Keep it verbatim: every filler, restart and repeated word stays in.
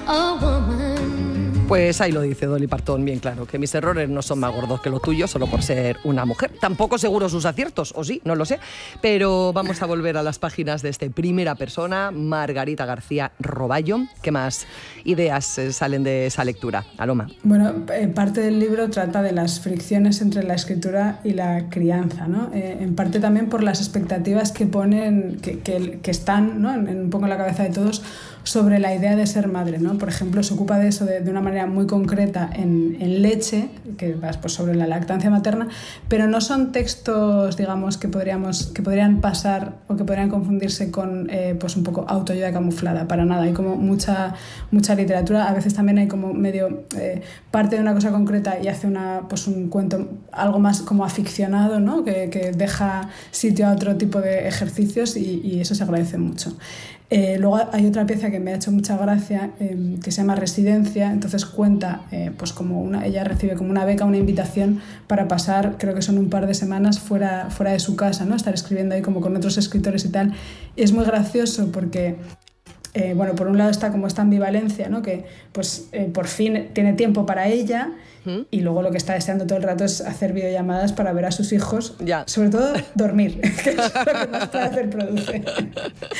a woman. Pues ahí lo dice Dolly Parton bien claro, que mis errores no son más gordos que los tuyos solo por ser una mujer. Tampoco seguro sus aciertos, o sí, no lo sé. Pero vamos a volver a las páginas de este primera persona, Margarita García Roballo. ¿Qué más ideas eh, salen de esa lectura? Aloma. Bueno, eh, parte del libro trata de las fricciones entre la escritura y la crianza, ¿no? Eh, en parte también por las expectativas que ponen, que, que, que están, ¿no? en, en un poco en la cabeza de todos, sobre la idea de ser madre, ¿no? Por ejemplo, se ocupa de eso de, de una manera muy concreta en, en Leche, que va pues, sobre la lactancia materna, pero no son textos, digamos, que, podríamos, que podrían pasar o que podrían confundirse con eh, pues un poco autoayuda camuflada, para nada. Hay como mucha, mucha literatura, a veces también hay como medio eh, parte de una cosa concreta y hace una, pues un cuento algo más como aficcionado, ¿no? que, que deja sitio a otro tipo de ejercicios y, y eso se agradece mucho. Eh, luego hay otra pieza que me ha hecho mucha gracia eh, que se llama Residencia, entonces cuenta eh, pues como una, ella recibe como una beca, una invitación para pasar, creo que son un par de semanas fuera, fuera de su casa, ¿no? Estar escribiendo ahí como con otros escritores y tal, y es muy gracioso porque eh, bueno, por un lado está como esta ambivalencia, ¿no? Que pues eh, por fin tiene tiempo para ella y luego lo que está deseando todo el rato es hacer videollamadas para ver a sus hijos, ya. Sobre todo dormir, que es lo que más placer produce.